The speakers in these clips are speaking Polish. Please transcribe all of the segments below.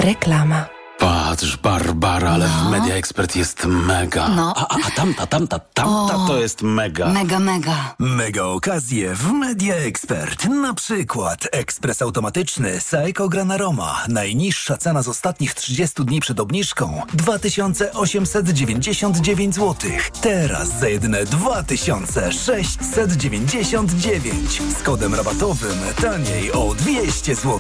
Reklama. Patrz, Barbara, ale w Media Expert jest mega. No. A tamta to jest mega. Mega. Mega okazje w Media Expert. Na przykład ekspres automatyczny Saeco Granaroma. Najniższa cena z ostatnich 30 dni przed obniżką 2899 zł. Teraz za jedyne 2699. Z kodem rabatowym taniej o 200 zł.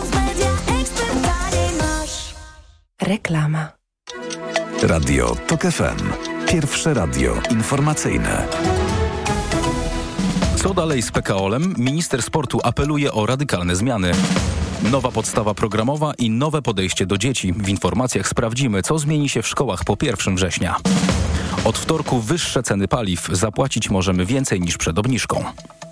Reklama. Radio TOK FM. Pierwsze radio informacyjne. Co dalej z PKOL-em? Minister sportu apeluje o radykalne zmiany. Nowa podstawa programowa i nowe podejście do dzieci. W informacjach sprawdzimy, co zmieni się w szkołach po 1 września. Od wtorku wyższe ceny paliw. Zapłacić możemy więcej niż przed obniżką.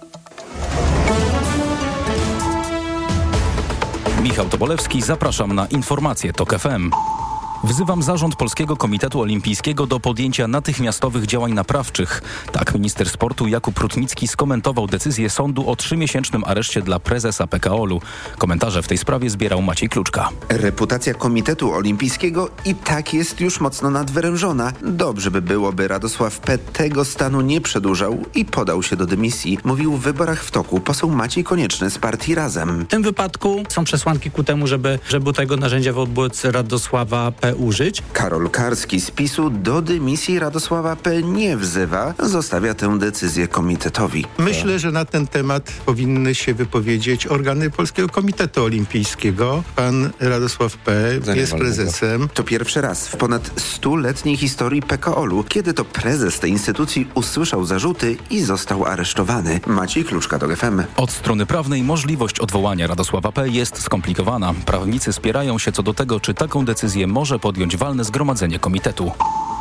Michał Tobolewski, zapraszam na informacje TOK FM. Wzywam zarząd Polskiego Komitetu Olimpijskiego do podjęcia natychmiastowych działań naprawczych. Tak minister sportu Jakub Rutnicki skomentował decyzję sądu o 3-miesięcznym areszcie dla prezesa PKOL-u. Komentarze w tej sprawie zbierał Maciej Kluczka. Reputacja Komitetu Olimpijskiego i tak jest już mocno nadwyrężona. Dobrze by było, by Radosław P. tego stanu nie przedłużał i podał się do dymisji, mówił w Wyborach w toku poseł Maciej Konieczny z partii Razem. W tym wypadku są przesłanki ku temu, żeby tego narzędzia wobec Radosława P. użyć. Karol Karski z PiS-u do dymisji Radosława P. nie wzywa, zostawia tę decyzję komitetowi. Myślę, że na ten temat powinny się wypowiedzieć organy Polskiego Komitetu Olimpijskiego. Pan Radosław P. jest prezesem. To pierwszy raz w ponad 100-letniej historii PKOL-u, kiedy to prezes tej instytucji usłyszał zarzuty i został aresztowany. Maciej Kluczka, TOK FM. Od strony prawnej możliwość odwołania Radosława P. jest skomplikowana. Prawnicy spierają się co do tego, czy taką decyzję może podjąć walne zgromadzenie komitetu.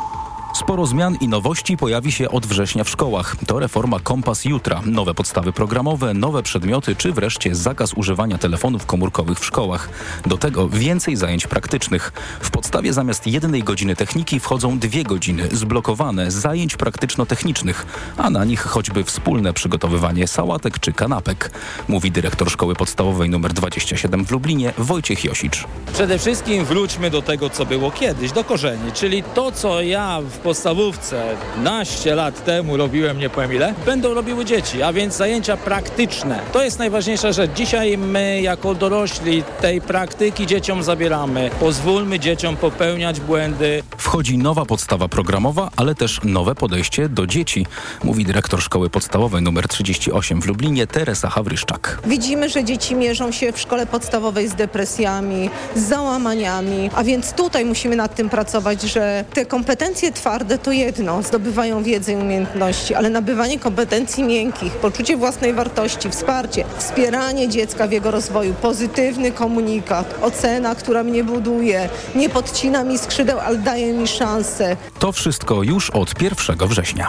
Sporo zmian i nowości pojawi się od września w szkołach. To reforma Kompas Jutra. Nowe podstawy programowe, nowe przedmioty, czy wreszcie zakaz używania telefonów komórkowych w szkołach. Do tego więcej zajęć praktycznych. W podstawie zamiast 1 godziny techniki wchodzą 2 godziny zblokowane zajęć praktyczno-technicznych, a na nich choćby wspólne przygotowywanie sałatek czy kanapek, mówi dyrektor szkoły podstawowej nr 27 w Lublinie Wojciech Josicz. Przede wszystkim wróćmy do tego, co było kiedyś, do korzeni, czyli to, co ja w podstawówce 15 lat temu robiłem, nie powiem ile, będą robiły dzieci, a więc zajęcia praktyczne. To jest najważniejsza rzecz. Dzisiaj my jako dorośli tej praktyki dzieciom zabieramy. Pozwólmy dzieciom popełniać błędy. Wchodzi nowa podstawa programowa, ale też nowe podejście do dzieci, mówi dyrektor szkoły podstawowej nr 38 w Lublinie Teresa Hawryszczak. Widzimy, że dzieci mierzą się w szkole podstawowej z depresjami, z załamaniami, a więc tutaj musimy nad tym pracować, że te kompetencje twarde to jedno, zdobywają wiedzę i umiejętności, ale nabywanie kompetencji miękkich, poczucie własnej wartości, wsparcie, wspieranie dziecka w jego rozwoju, pozytywny komunikat, ocena, która mnie buduje, nie podcina mi skrzydeł, ale daje mi szansę. To wszystko już od 1 września.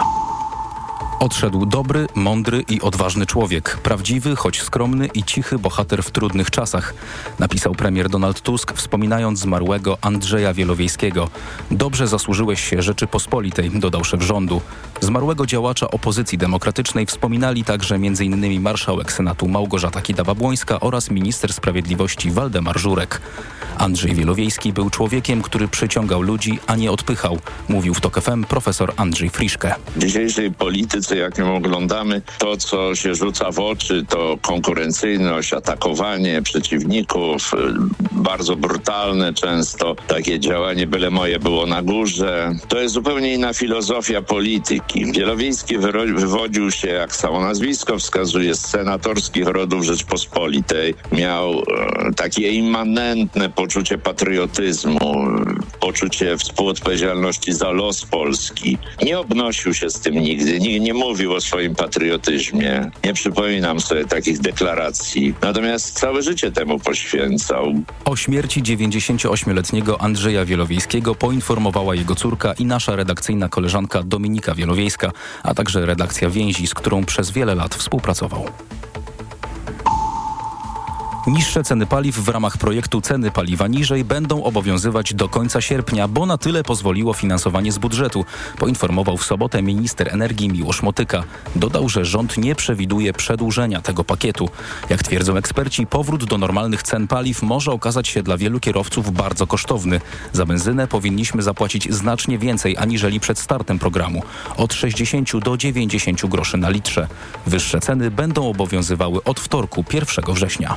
Odszedł dobry, mądry i odważny człowiek. Prawdziwy, choć skromny i cichy bohater w trudnych czasach, napisał premier Donald Tusk, wspominając zmarłego Andrzeja Wielowiejskiego. Dobrze zasłużyłeś się Rzeczypospolitej, dodał szef rządu. Zmarłego działacza opozycji demokratycznej wspominali także m.in. marszałek Senatu Małgorzata Kidawa-Błońska oraz minister sprawiedliwości Waldemar Żurek. Andrzej Wielowiejski był człowiekiem, który przyciągał ludzi, a nie odpychał, mówił w TOK FM profesor Andrzej Friszke. W dzisiejszej polityce, jak ją oglądamy, to co się rzuca w oczy, to konkurencyjność, atakowanie przeciwników, bardzo brutalne często takie działanie byle moje było na górze. To jest zupełnie inna filozofia polityki. Wielowiejski wywodził się, jak samo nazwisko wskazuje, z senatorskich rodów Rzeczpospolitej. Miał takie immanentne poczucie patriotyzmu, poczucie współodpowiedzialności za los Polski. Nie obnosił się z tym nigdy, nie mówił o swoim patriotyzmie. Nie przypominam sobie takich deklaracji. Natomiast całe życie temu poświęcał. O śmierci 98-letniego Andrzeja Wielowiejskiego poinformowała jego córka i nasza redakcyjna koleżanka Dominika Wielowiejska, a także redakcja Więzi, z którą przez wiele lat współpracował. Niższe ceny paliw w ramach projektu Ceny paliwa niżej będą obowiązywać do końca sierpnia, bo na tyle pozwoliło finansowanie z budżetu, poinformował w sobotę minister energii Miłosz Motyka. Dodał, że rząd nie przewiduje przedłużenia tego pakietu. Jak twierdzą eksperci, powrót do normalnych cen paliw może okazać się dla wielu kierowców bardzo kosztowny. Za benzynę powinniśmy zapłacić znacznie więcej aniżeli przed startem programu. Od 60 do 90 groszy na litrze. Wyższe ceny będą obowiązywały od wtorku 1 września.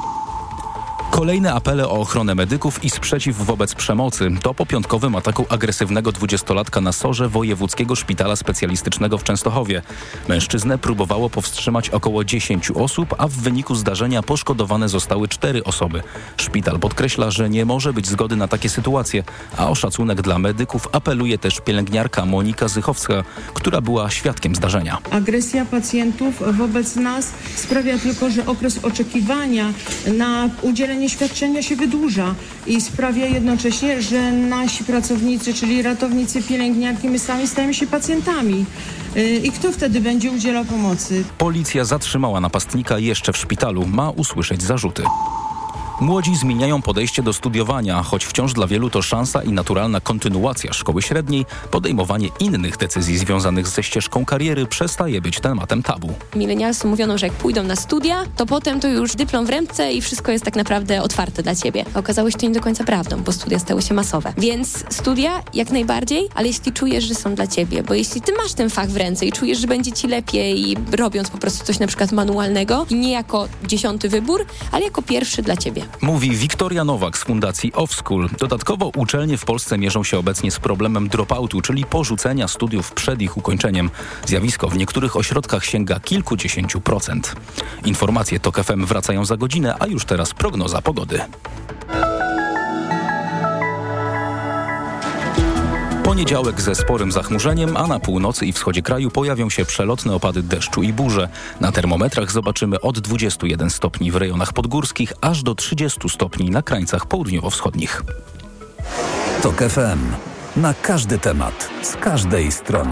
Kolejne apele o ochronę medyków i sprzeciw wobec przemocy. To po piątkowym ataku agresywnego 20-latka na sorze Wojewódzkiego Szpitala Specjalistycznego w Częstochowie. Mężczyznę próbowało powstrzymać około 10 osób, a w wyniku zdarzenia poszkodowane zostały 4 osoby. Szpital podkreśla, że nie może być zgody na takie sytuacje, a o szacunek dla medyków apeluje też pielęgniarka Monika Zychowska, która była świadkiem zdarzenia. Agresja pacjentów wobec nas sprawia tylko, że okres oczekiwania na udzielenie świadczenia się wydłuża i sprawia jednocześnie, że nasi pracownicy, czyli ratownicy, pielęgniarki, my sami stajemy się pacjentami. I kto wtedy będzie udzielał pomocy? Policja zatrzymała napastnika jeszcze w szpitalu. Ma usłyszeć zarzuty. Młodzi zmieniają podejście do studiowania, choć wciąż dla wielu to szansa i naturalna kontynuacja szkoły średniej, podejmowanie innych decyzji związanych ze ścieżką kariery przestaje być tematem tabu. Milenialsom mówiono, że jak pójdą na studia, to potem to już dyplom w ręce i wszystko jest tak naprawdę otwarte dla ciebie. Okazało się to nie do końca prawdą, bo studia stały się masowe. Więc studia jak najbardziej, ale jeśli czujesz, że są dla ciebie, bo jeśli ty masz ten fach w ręce i czujesz, że będzie ci lepiej robiąc po prostu coś na przykład manualnego i nie jako 10. wybór, ale jako pierwszy dla ciebie. Mówi Wiktoria Nowak z Fundacji Offschool. Dodatkowo uczelnie w Polsce mierzą się obecnie z problemem dropoutu, czyli porzucenia studiów przed ich ukończeniem. Zjawisko w niektórych ośrodkach sięga kilkudziesięciu procent. Informacje TOK FM wracają za godzinę, a już teraz prognoza pogody. Poniedziałek ze sporym zachmurzeniem, a na północy i wschodzie kraju pojawią się przelotne opady deszczu i burze. Na termometrach zobaczymy od 21 stopni w rejonach podgórskich, aż do 30 stopni na krańcach południowo-wschodnich. TOK FM. Na każdy temat, z każdej strony.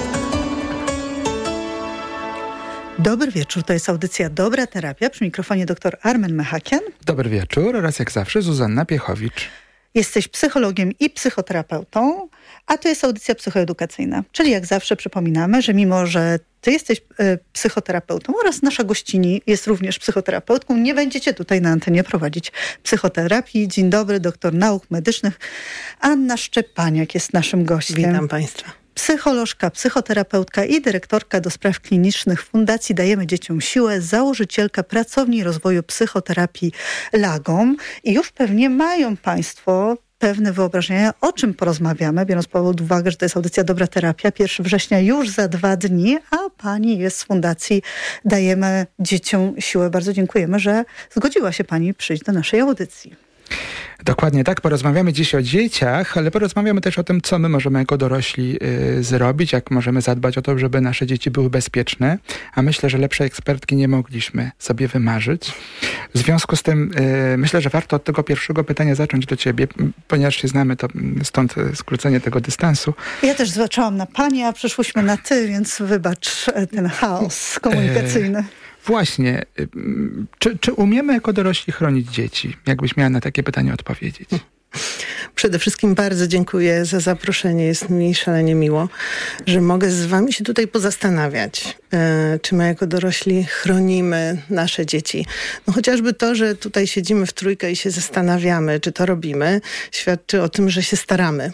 Dobry wieczór, to jest audycja Dobra Terapia. Przy mikrofonie dr Armen Mechakian. Dobry wieczór oraz jak zawsze Zuzanna Piechowicz. Jesteś psychologiem i psychoterapeutą, a to jest audycja psychoedukacyjna. Czyli jak zawsze przypominamy, że mimo, że ty jesteś psychoterapeutą oraz nasza gościni jest również psychoterapeutką, nie będziecie tutaj na antenie prowadzić psychoterapii. Dzień dobry, doktor nauk medycznych Anna Szczepaniak jest naszym gościem. Witam Państwa. Psycholożka, psychoterapeutka i dyrektorka do spraw klinicznych Fundacji Dajemy Dzieciom Siłę, założycielka Pracowni Rozwoju Psychoterapii Lagom. I już pewnie mają Państwo pewne wyobrażenia, o czym porozmawiamy, biorąc pod uwagę, że to jest audycja Dobra Terapia. 1 września już za 2 dni, a Pani jest z Fundacji Dajemy Dzieciom Siłę. Bardzo dziękujemy, że zgodziła się Pani przyjść do naszej audycji. Dokładnie tak, porozmawiamy dziś o dzieciach, ale porozmawiamy też o tym, co my możemy jako dorośli zrobić, jak możemy zadbać o to, żeby nasze dzieci były bezpieczne, a myślę, że lepszej ekspertki nie mogliśmy sobie wymarzyć. W związku z tym myślę, że warto od tego pierwszego pytania zacząć do ciebie, ponieważ się znamy, to stąd skrócenie tego dystansu. Ja też zaczęłam na pani, a przyszłyśmy na ty, więc wybacz ten chaos komunikacyjny. Właśnie. Czy umiemy jako dorośli chronić dzieci? Jakbyś miała na takie pytanie odpowiedzieć? Przede wszystkim bardzo dziękuję za zaproszenie. Jest mi szalenie miło, że mogę z wami się tutaj pozastanawiać, czy my jako dorośli chronimy nasze dzieci. No chociażby to, że tutaj siedzimy w trójkę i się zastanawiamy, czy to robimy, świadczy o tym, że się staramy.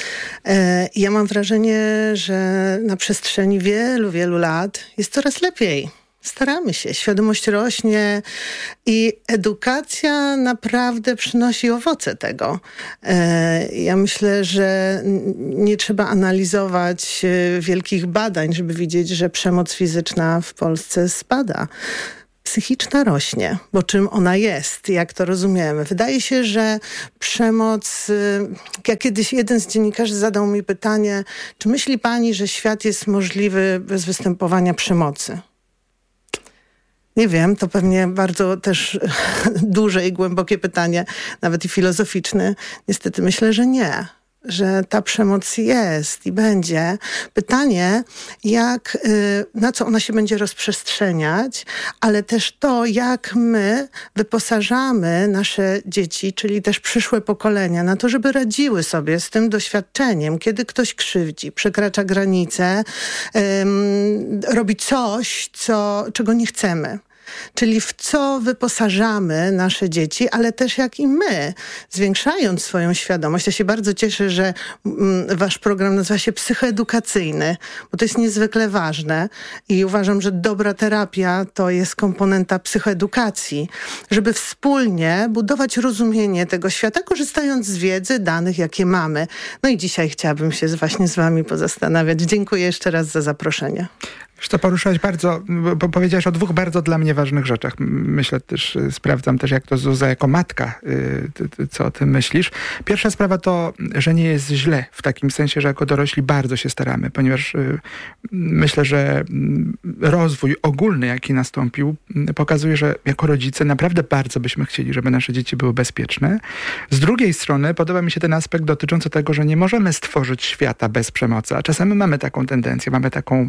Ja mam wrażenie, że na przestrzeni wielu, wielu lat jest coraz lepiej. Staramy się, świadomość rośnie i edukacja naprawdę przynosi owoce tego. Ja myślę, że nie trzeba analizować wielkich badań, żeby widzieć, że przemoc fizyczna w Polsce spada. Psychiczna rośnie, bo czym ona jest, jak to rozumiemy. Wydaje się, że przemoc... Jak kiedyś jeden z dziennikarzy zadał mi pytanie, czy myśli pani, że świat jest możliwy bez występowania przemocy? Nie wiem, to pewnie bardzo też duże i głębokie pytanie, nawet i filozoficzne. Niestety myślę, że nie. że ta przemoc jest i będzie. Pytanie, na co ona się będzie rozprzestrzeniać, ale też to, jak my wyposażamy nasze dzieci, czyli też przyszłe pokolenia, na to, żeby radziły sobie z tym doświadczeniem, kiedy ktoś krzywdzi, przekracza granice, robi coś, czego nie chcemy. Czyli w co wyposażamy nasze dzieci, ale też jak i my, zwiększając swoją świadomość. Ja się bardzo cieszę, że wasz program nazywa się psychoedukacyjny, bo to jest niezwykle ważne i uważam, że dobra terapia to jest komponenta psychoedukacji, żeby wspólnie budować rozumienie tego świata, korzystając z wiedzy, danych, jakie mamy. No i dzisiaj chciałabym się właśnie z wami pozastanawiać. Dziękuję jeszcze raz za zaproszenie. Wiesz co, poruszyłaś bo powiedziałaś o dwóch bardzo dla mnie ważnych rzeczach. Myślę też, sprawdzam też, jak to Zuza jako matka, co o tym myślisz. Pierwsza sprawa to, że nie jest źle w takim sensie, że jako dorośli bardzo się staramy, ponieważ myślę, że rozwój ogólny, jaki nastąpił, pokazuje, że jako rodzice naprawdę bardzo byśmy chcieli, żeby nasze dzieci były bezpieczne. Z drugiej strony podoba mi się ten aspekt dotyczący tego, że nie możemy stworzyć świata bez przemocy, a czasami mamy taką tendencję, mamy taką...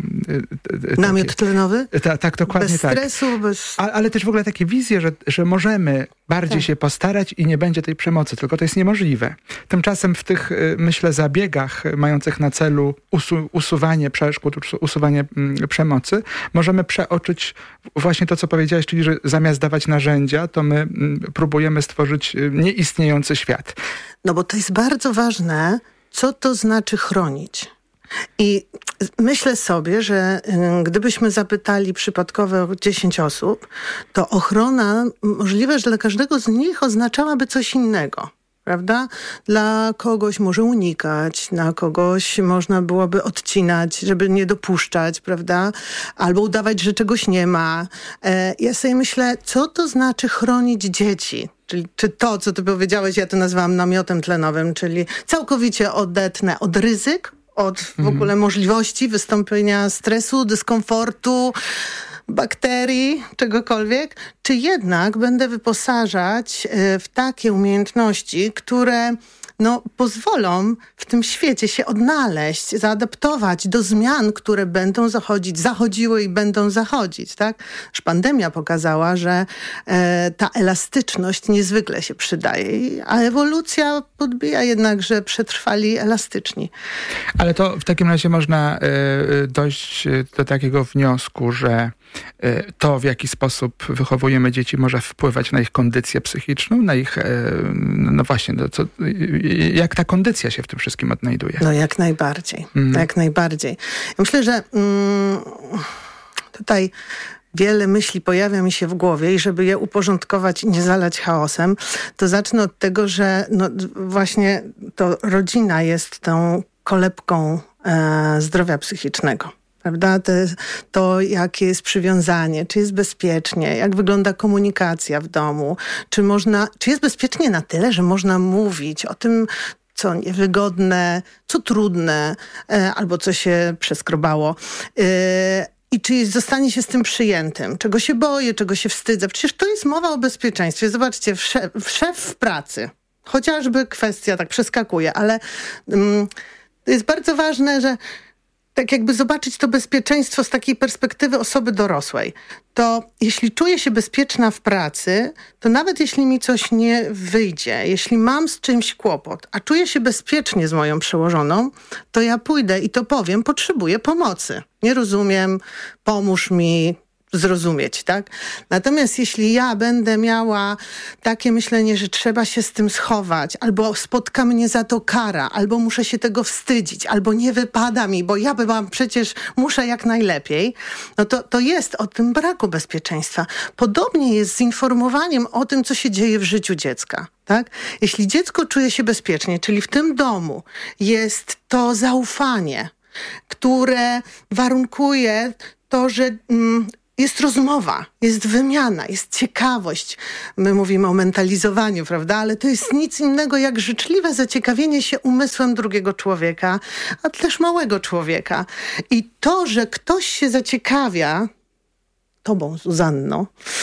Namiot tlenowy? Tak, dokładnie bez tak. Stresu, bez... Ale też w ogóle takie wizje, że możemy bardziej się postarać i nie będzie tej przemocy, tylko to jest niemożliwe. Tymczasem w tych, myślę, zabiegach mających na celu usuwanie przeszkód, usuwanie przemocy, możemy przeoczyć właśnie to, co powiedziałeś, czyli że zamiast dawać narzędzia, to my próbujemy stworzyć nieistniejący świat. No bo to jest bardzo ważne, co to znaczy chronić. I myślę sobie, że gdybyśmy zapytali przypadkowo 10 osób, to ochrona możliwe, że dla każdego z nich oznaczałaby coś innego. Prawda? Dla kogoś może unikać, na kogoś można byłoby odcinać, żeby nie dopuszczać, prawda? Albo udawać, że czegoś nie ma. Ja sobie myślę, co to znaczy chronić dzieci? Czy to, co ty powiedziałeś, ja to nazwałam namiotem tlenowym, czyli całkowicie odetnę od ryzyk, od w ogóle możliwości wystąpienia stresu, dyskomfortu, bakterii, czegokolwiek, czy jednak będę wyposażać w takie umiejętności, które pozwolą w tym świecie się odnaleźć, zaadaptować do zmian, które będą zachodziły i będą zachodzić, tak? Już pandemia pokazała, że ta elastyczność niezwykle się przydaje, a ewolucja podbija jednak, że przetrwali elastyczni. Ale to w takim razie można dojść do takiego wniosku, że to, w jaki sposób wychowujemy dzieci, może wpływać na ich kondycję psychiczną, na ich, jak ta kondycja się w tym wszystkim odnajduje? No jak najbardziej, jak najbardziej. Ja myślę, że tutaj wiele myśli pojawia mi się w głowie i żeby je uporządkować i nie zalać chaosem, to zacznę od tego, że właśnie to rodzina jest tą kolebką zdrowia psychicznego. Prawda? To, jakie jest przywiązanie, czy jest bezpiecznie, jak wygląda komunikacja w domu, czy jest bezpiecznie na tyle, że można mówić o tym, co niewygodne, co trudne, albo co się przeskrobało. I czy zostanie się z tym przyjętym, czego się boję, czego się wstydzę. Przecież to jest mowa o bezpieczeństwie. Zobaczcie, szef w pracy, chociażby kwestia tak przeskakuje, ale to jest bardzo ważne, że tak jakby zobaczyć to bezpieczeństwo z takiej perspektywy osoby dorosłej. To jeśli czuję się bezpieczna w pracy, to nawet jeśli mi coś nie wyjdzie, jeśli mam z czymś kłopot, a czuję się bezpiecznie z moją przełożoną, to ja pójdę i to powiem, potrzebuję pomocy. Nie rozumiem, pomóż mi zrozumieć, tak? Natomiast jeśli ja będę miała takie myślenie, że trzeba się z tym schować, albo spotka mnie za to kara, albo muszę się tego wstydzić, albo nie wypada mi, bo ja przecież muszę jak najlepiej, no to jest o tym braku bezpieczeństwa. Podobnie jest z informowaniem o tym, co się dzieje w życiu dziecka. Tak? Jeśli dziecko czuje się bezpiecznie, czyli w tym domu jest to zaufanie, które warunkuje to, że jest rozmowa, jest wymiana, jest ciekawość. My mówimy o mentalizowaniu, prawda? Ale to jest nic innego jak życzliwe zaciekawienie się umysłem drugiego człowieka, a też małego człowieka. I to, że ktoś się zaciekawia tobą, Zuzanno,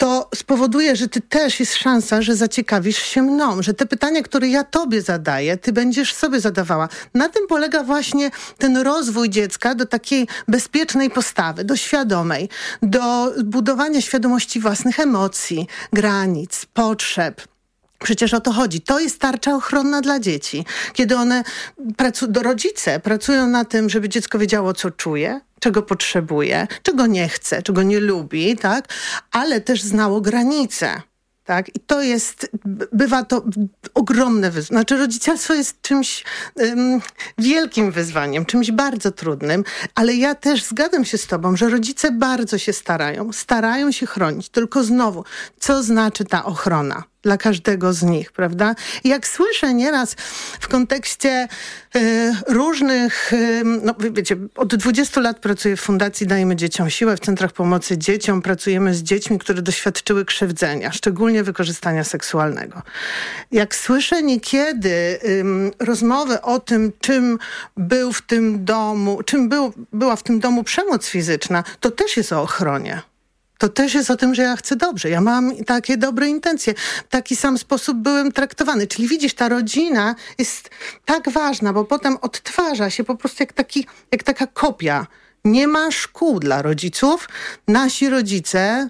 to spowoduje, że ty też jest szansa, że zaciekawisz się mną, że te pytania, które ja tobie zadaję, ty będziesz sobie zadawała. Na tym polega właśnie ten rozwój dziecka do takiej bezpiecznej postawy, do świadomej, do budowania świadomości własnych emocji, granic, potrzeb. Przecież o to chodzi. To jest tarcza ochronna dla dzieci. Kiedy rodzice pracują na tym, żeby dziecko wiedziało, co czuje, czego potrzebuje, czego nie chce, czego nie lubi, tak? Ale też znało granice. Tak? I to bywa to ogromne wyzwanie. Znaczy rodzicielstwo jest czymś wielkim wyzwaniem, czymś bardzo trudnym, ale ja też zgadzam się z tobą, że rodzice bardzo się starają się chronić. Tylko znowu, co znaczy ta ochrona dla każdego z nich, prawda? I jak słyszę nieraz w kontekście różnych, no wiecie, od 20 lat pracuję w Fundacji Dajemy Dzieciom Siłę, w Centrach Pomocy Dzieciom. Pracujemy z dziećmi, które doświadczyły krzywdzenia, szczególnie wykorzystania seksualnego. Jak słyszę niekiedy rozmowy o tym, czym była w tym domu przemoc fizyczna, to też jest o ochronie. To też jest o tym, że ja chcę dobrze. Ja mam takie dobre intencje. W taki sam sposób byłem traktowany. Czyli widzisz, ta rodzina jest tak ważna, bo potem odtwarza się po prostu jak taka kopia. Nie ma szkół dla rodziców. Nasi rodzice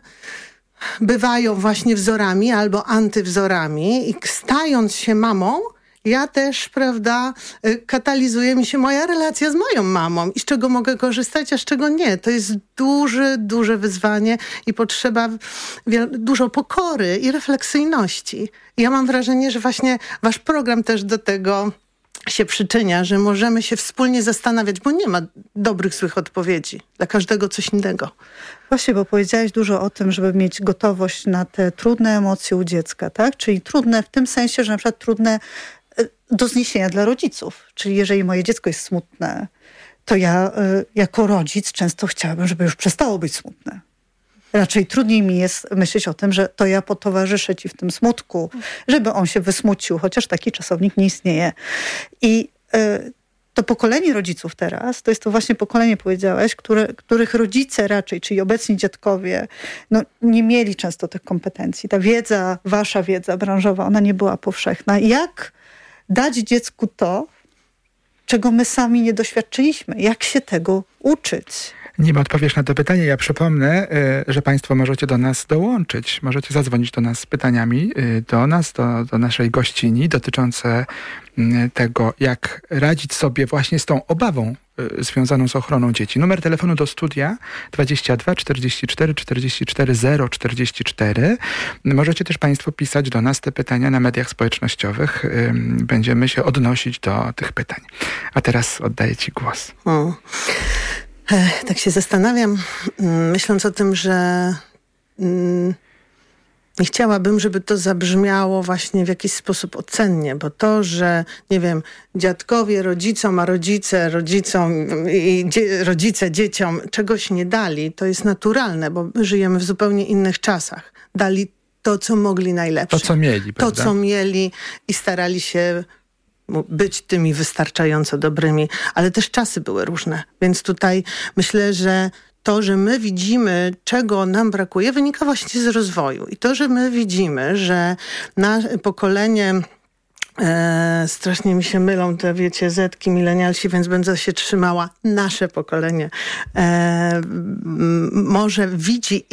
bywają właśnie wzorami albo antywzorami i stając się mamą, ja też, prawda, katalizuje mi się moja relacja z moją mamą i z czego mogę korzystać, a z czego nie. To jest duże wyzwanie i potrzeba dużo pokory i refleksyjności. I ja mam wrażenie, że właśnie wasz program też do tego się przyczynia, że możemy się wspólnie zastanawiać, bo nie ma dobrych, złych odpowiedzi. Dla każdego coś innego. Właśnie, bo powiedziałaś dużo o tym, żeby mieć gotowość na te trudne emocje u dziecka, tak? Czyli trudne w tym sensie, że na przykład trudne do zniesienia dla rodziców. Czyli jeżeli moje dziecko jest smutne, to ja jako rodzic często chciałabym, żeby już przestało być smutne. Raczej trudniej mi jest myśleć o tym, że to ja potowarzyszę ci w tym smutku, żeby on się wysmucił, chociaż taki czasownik nie istnieje. I to pokolenie rodziców teraz, to jest to właśnie pokolenie, powiedziałaś, których rodzice raczej, czyli obecni dziadkowie, no, nie mieli często tych kompetencji. Ta wiedza, wasza wiedza branżowa, ona nie była powszechna. Jak dać dziecku to, czego my sami nie doświadczyliśmy? Jak się tego uczyć? Nim odpowiesz na to pytanie, ja przypomnę, że państwo możecie do nas dołączyć. Możecie zadzwonić do nas z pytaniami, do naszej gościni dotyczące tego, jak radzić sobie właśnie z tą obawą związaną z ochroną dzieci. Numer telefonu do studia 22 44 44 044. Możecie też państwo pisać do nas te pytania na mediach społecznościowych. Będziemy się odnosić do tych pytań. A teraz oddaję ci głos. Tak się zastanawiam, myśląc o tym, że nie chciałabym, żeby to zabrzmiało właśnie w jakiś sposób ocennie, bo to, że, nie wiem, dziadkowie rodzicom, a rodzice rodzicom i rodzice dzieciom czegoś nie dali, to jest naturalne, bo my żyjemy w zupełnie innych czasach. Dali to, co mogli najlepsze. To, co mieli, prawda? To, co mieli i starali się być tymi wystarczająco dobrymi, ale też czasy były różne. Więc tutaj myślę, że to, że my widzimy, czego nam brakuje, wynika właśnie z rozwoju. I to, że my widzimy, że nasze pokolenie, strasznie mi się mylą te, wiecie, zetki, milenialsi, więc będę się trzymała, nasze pokolenie może widzi,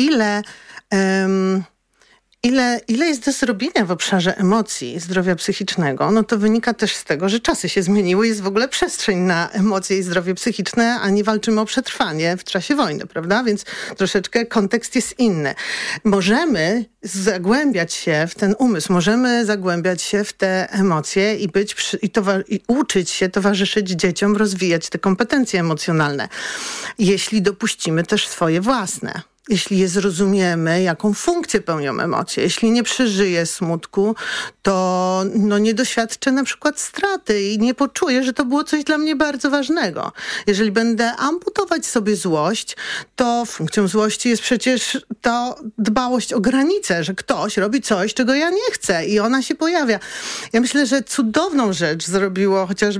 ile jest do zrobienia w obszarze emocji i zdrowia psychicznego, no to wynika też z tego, że czasy się zmieniły, jest w ogóle przestrzeń na emocje i zdrowie psychiczne, a nie walczymy o przetrwanie w czasie wojny, prawda? Więc troszeczkę kontekst jest inny. Możemy zagłębiać się w ten umysł, możemy zagłębiać się w te emocje i i uczyć się towarzyszyć dzieciom, rozwijać te kompetencje emocjonalne, jeśli dopuścimy też swoje własne. Jeśli je zrozumiemy, jaką funkcję pełnią emocje. Jeśli nie przeżyję smutku, to nie doświadczę na przykład straty i nie poczuję, że to było coś dla mnie bardzo ważnego. Jeżeli będę amputować sobie złość, to funkcją złości jest przecież to dbałość o granice, że ktoś robi coś, czego ja nie chcę i ona się pojawia. Ja myślę, że cudowną rzecz zrobiło chociażby